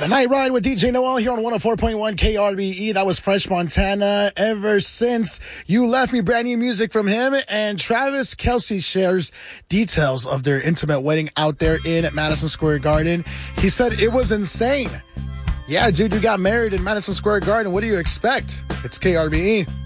The Night Ride with DJ Noel here on 104.1 KRBE. That was Fresh Montana. Ever Since You Left Me, brand new music from him. And Travis Kelce shares details of their intimate wedding out there in Madison Square Garden. He said it was insane. Yeah, dude, you got married in Madison Square Garden. What do you expect? It's KRBE.